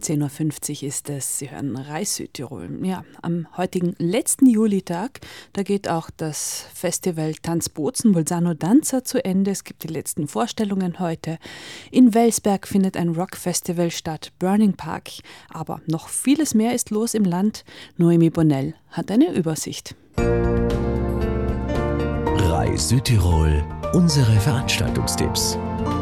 10.50 Uhr ist es. Sie hören Reis Südtirol. Ja, am heutigen letzten Julitag, da geht auch das Festival Tanz Bozen Bolzano Danza zu Ende. Es gibt die letzten Vorstellungen heute. In Welsberg findet ein Rockfestival statt, Burning Park. Aber noch vieles mehr ist los im Land. Noemi Bonnell hat eine Übersicht. Reis Südtirol, unsere Veranstaltungstipps.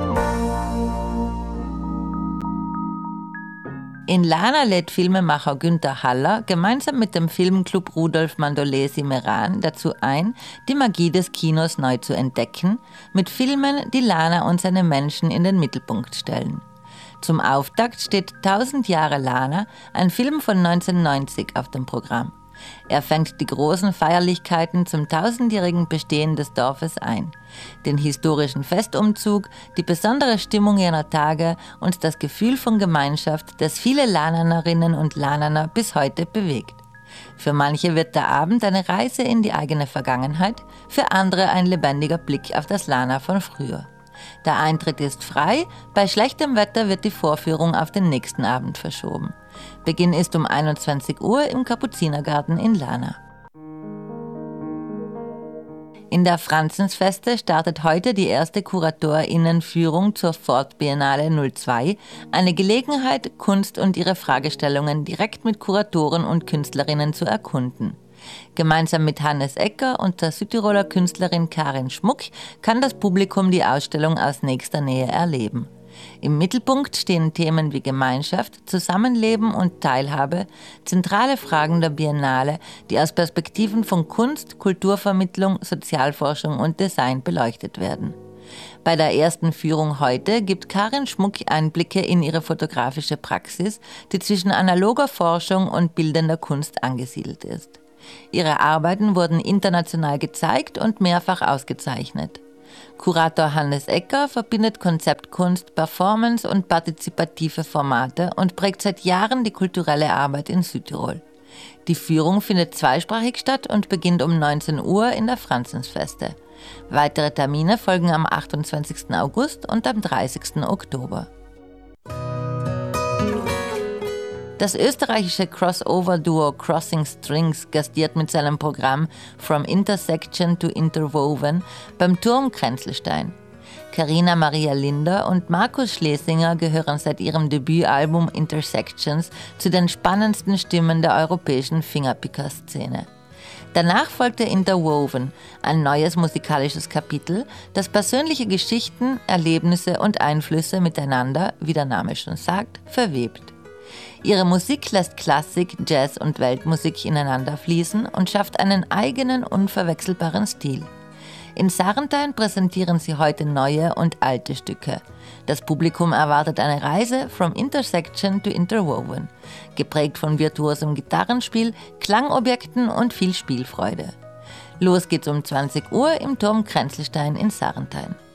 In Lana lädt Filmemacher Günther Haller gemeinsam mit dem Filmclub Rudolf Mandolesi Meran dazu ein, die Magie des Kinos neu zu entdecken, mit Filmen, die Lana und seine Menschen in den Mittelpunkt stellen. Zum Auftakt steht 1000 Jahre Lana, ein Film von 1990 auf dem Programm. Er fängt die großen Feierlichkeiten zum 1000-jährigen Bestehen des Dorfes ein. Den historischen Festumzug, die besondere Stimmung jener Tage und das Gefühl von Gemeinschaft, das viele Lananerinnen und Lananer bis heute bewegt. Für manche wird der Abend eine Reise in die eigene Vergangenheit, für andere ein lebendiger Blick auf das Lana von früher. Der Eintritt ist frei, bei schlechtem Wetter wird die Vorführung auf den nächsten Abend verschoben. Beginn ist um 21 Uhr im Kapuzinergarten in Lana. In der Franzensfeste startet heute die erste KuratorInnenführung zur Ford Biennale 02, eine Gelegenheit, Kunst und ihre Fragestellungen direkt mit Kuratoren und Künstlerinnen zu erkunden. Gemeinsam mit Hannes Ecker und der Südtiroler Künstlerin Karin Schmuck kann das Publikum die Ausstellung aus nächster Nähe erleben. Im Mittelpunkt stehen Themen wie Gemeinschaft, Zusammenleben und Teilhabe, zentrale Fragen der Biennale, die aus Perspektiven von Kunst, Kulturvermittlung, Sozialforschung und Design beleuchtet werden. Bei der ersten Führung heute gibt Karin Schmuck Einblicke in ihre fotografische Praxis, die zwischen analoger Forschung und bildender Kunst angesiedelt ist. Ihre Arbeiten wurden international gezeigt und mehrfach ausgezeichnet. Kurator Hannes Ecker verbindet Konzeptkunst, Performance und partizipative Formate und prägt seit Jahren die kulturelle Arbeit in Südtirol. Die Führung findet zweisprachig statt und beginnt um 19 Uhr in der Franzensfeste. Weitere Termine folgen am 28. August und am 30. Oktober. Das österreichische Crossover-Duo Crossing Strings gastiert mit seinem Programm From Intersection to Interwoven beim Turm Kränzelstein. Carina Maria Linder und Markus Schlesinger gehören seit ihrem Debütalbum Intersections zu den spannendsten Stimmen der europäischen Fingerpicker-Szene. Danach folgte Interwoven, ein neues musikalisches Kapitel, das persönliche Geschichten, Erlebnisse und Einflüsse miteinander, wie der Name schon sagt, verwebt. Ihre Musik lässt Klassik, Jazz und Weltmusik ineinander fließen und schafft einen eigenen, unverwechselbaren Stil. In Sarntein präsentieren sie heute neue und alte Stücke. Das Publikum erwartet eine Reise from Intersection to Interwoven, geprägt von virtuosem Gitarrenspiel, Klangobjekten und viel Spielfreude. Los geht's um 20 Uhr im Turm Kränzelstein in Sarntein.